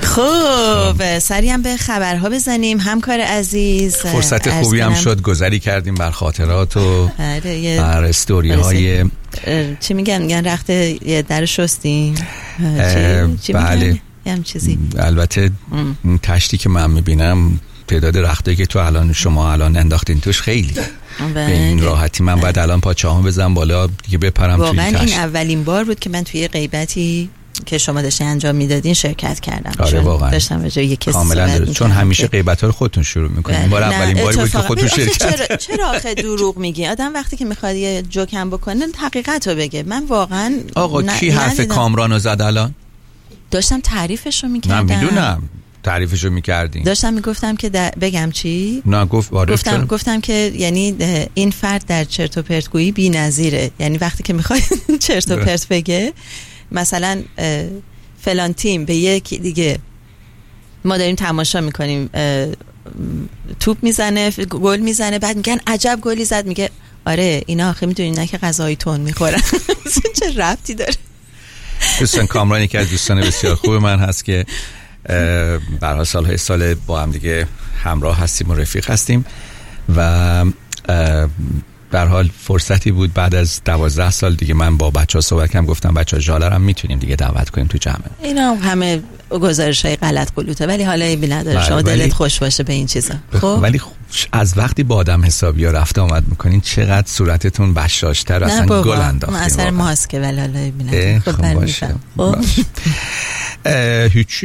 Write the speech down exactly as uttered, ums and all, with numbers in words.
خب سری هم به خبرها بزنیم همکار عزیز. فرصت خوبی هم شد گذری کردیم بر خاطرات و بر استوری های چی میگن میگن رخت یه در شستیم چی بله هم چیزی. البته تشتی که من میبینم تعداد رختایی که تو الان شما الان انداختین توش خیلی به این راحتی من بعد الان پاچه‌هامو بزنم بالا دیگه بپرم توی تشت. واقعا این اولین بار بود که من توی غیبتی که شما داشتین انجام میدادین شرکت کردم. آره واقعا داشتم به جای یک کسی کاملا درست. چون همیشه غیبت‌ها رو خودتون شروع می‌کنین. بار اولین باری بود که خودتون شرکت چرا چرا آخه دروغ میگی؟ آدم وقتی که میخواد یه جوکم بکنه حقیقت رو بگه. من واقعا آقا ن... کی حرف کامرانو زد الان؟ داشتم تعریفش رو میکردم. من میدونم تعریفشو میکردین. داشتم میگفتم که در... بگم چی؟ نه گفت آره گفتم چرا؟ گفتم که یعنی این فرد در چرت و پرت گویی بی‌نظیره. یعنی وقتی که میخواد چرت و پرت بگه مثلا فلان تیم به یکی دیگه ما داریم تماشا میکنیم توپ میزنه گل میزنه بعد میگن عجب گلی زد میگه آره اینا آخه میدونین نه که غذای تون میخورن. چه ربطی داره؟ دوستان کامران یکی از دوستان بسیار خوب من هست که برای سالهای سال با هم دیگه همراه هستیم و رفیق هستیم و در حال فرصتی بود بعد از دوازده سال دیگه من با بچه‌ها صحبت کردم گفتم بچه‌ها ژالر هم میتونیم دیگه دعوت کنیم تو جمع. اینا همه گزارش‌های غلط غلوطه ولی حالا ایبی نداره شما دلت خوش باشه به این چیزا. خب ولی از وقتی با آدم حسابیا رفت آمد میکنین چقدر صورتتون بشاشتر اصلا گل انداختین. اثر ماسک ولی حالا ایبی نداره. خب باشه. هیچ